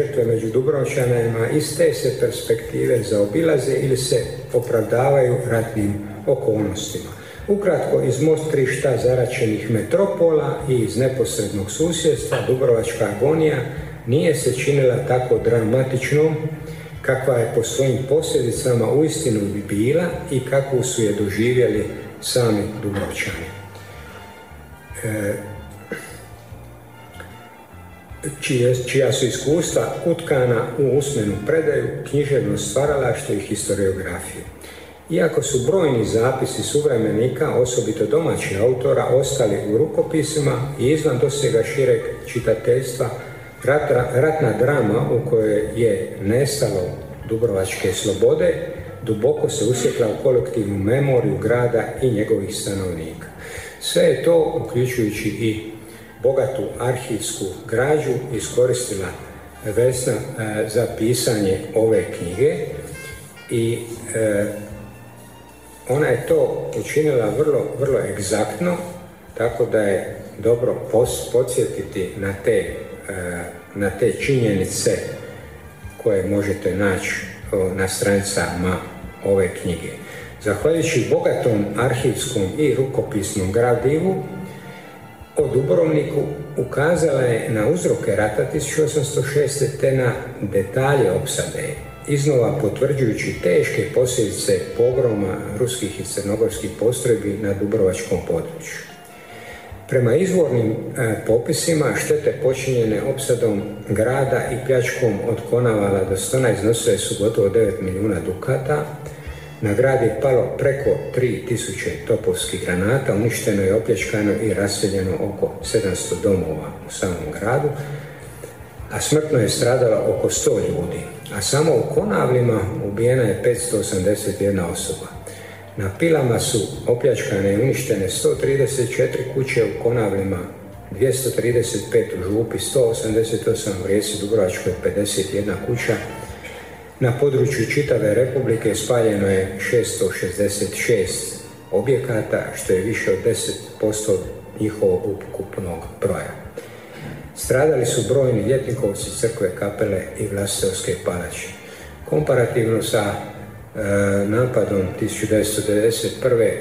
žrtve među Dubrovčanima iz te se perspektive zaobilaze ili se opravdavaju ratnim okolnostima. Ukratko, iz motrišta zaraćenih metropola i iz neposrednog susjedstva dubrovačka agonija nije se činila tako dramatičnom kakva je po svojim posljedicama uistinu bi bila i kakvu su je doživjeli sami Dubrovčani. Čija su iskustva utkana u usmenu predaju, književno stvaralaštvo i historiografiju. Iako su brojni zapisi suvremenika, osobito domaćih autora, ostali u rukopisima i izvan dosega šireg čitateljstva, ratna drama u kojoj je nestalo dubrovačke slobode duboko se usjekla u kolektivnu memoriju grada i njegovih stanovnika. Sve je to, uključujući i bogatu arhivsku građu, iskoristila Vesna za pisanje ove knjige i ona je to učinila vrlo, vrlo egzaktno, tako da je dobro podsjetiti na te činjenice koje možete naći na stranicama ove knjige. Zahvaljujući bogatom arhivskom i rukopisnom gradivu o Dubrovniku ukazala je na uzroke rata 1806. te na detalje opsade, iznova potvrđujući teške posljedice pogroma ruskih i crnogorskih postrojbi na dubrovačkom području. Prema izvornim popisima štete počinjene opsadom grada i pljačkom od Konavala do Stona iznosile su gotovo 9 milijuna dukata. Na grad je palo preko 3000 topovskih granata, uništeno je, opljačkano i raseljeno oko 700 domova u samom gradu, a smrtno je stradalo oko 100 ljudi, a samo u Konavlima ubijena je 581 osoba. Na Pilama su opljačkane i uništene 134 kuće u Konavlima, 235 u Župi, 188 u Rijeci Dubrovačkoj, 51 kuća. Na području čitave Republike spaljeno je 666 objekata, što je više od 10% njihovog ukupnog broja. Stradali su brojni ljetnikovci, crkve, kapele i Vlastovske palače. Komparativno sa napadom 1991.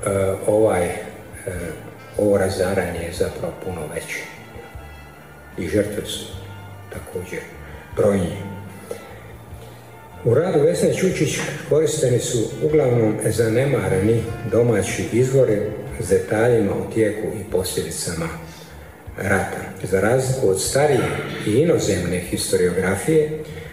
Ovo razaranje je zapravo puno veće. I žrtve su također brojnije. U radu Vesne Čučić koristeni su uglavnom zanemareni domaći izvori s detaljima o tijeku i posljedicama rata. Za razliku od starije i inozemne historiografije,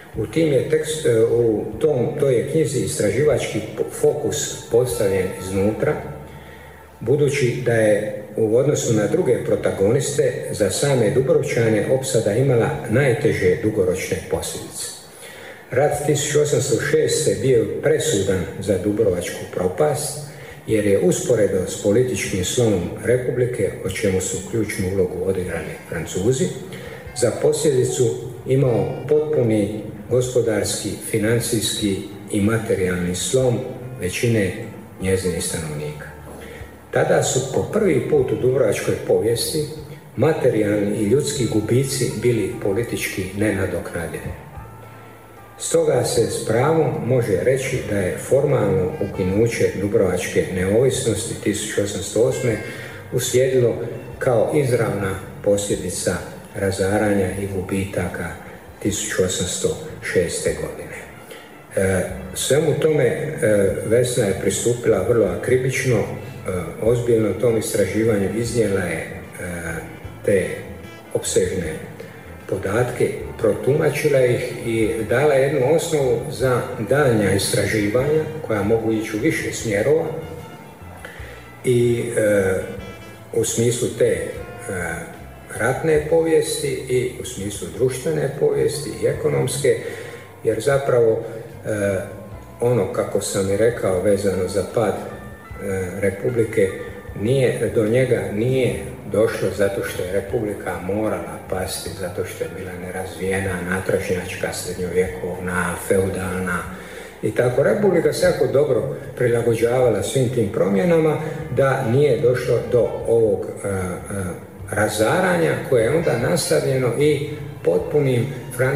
u toj je knjizi istraživački fokus postavljen iznutra, budući da je u odnosu na druge protagoniste za same Dubrovčane opsada imala najteže dugoročne posljedice. Rat 1806. bio presudan za dubrovačku propast, jer je usporedo s političkim slomom Republike, o čemu su ključnu ulogu odigrali Francuzi, za posljedicu imao potpuni gospodarski, financijski i materijalni slom većine njezinih stanovnika. Tada su po prvi put u dubrovačkoj povijesti materijalni i ljudski gubici bili politički nenadoknadjeni. Stoga se s pravom može reći da je formalno ukinuće dubrovačke neovisnosti 1808. uslijedilo kao izravna posljedica razaranja i gubitaka 1806. godine. Svemu tome Vesna je pristupila vrlo akribično, ozbiljno tom istraživanju, iznijela je te opsežne podatke, protumačila ih i dala jednu osnovu za daljnja istraživanja koja mogu ići u više smjerova i u smislu te ratne povijesti i u smislu društvene povijesti i ekonomske, jer zapravo ono, kako sam i rekao, vezano za pad Republike, do njega nije došlo zato što je Republika morala pasti, zato što je bila nerazvijena, natražnjačka, srednjovjekovna, feudalna i tako. Republika se jako dobro prilagođavala svim tim promjenama, da nije došlo do ovog razaranja koje je onda nastavljeno i potpunim